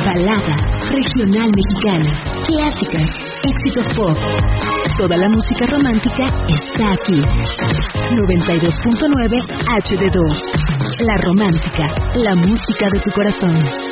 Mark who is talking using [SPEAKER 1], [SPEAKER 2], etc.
[SPEAKER 1] balada, regional mexicana, clásicas, éxitos pop. Toda la música romántica está aquí. 92.9 HD2. La romántica, la música de tu corazón.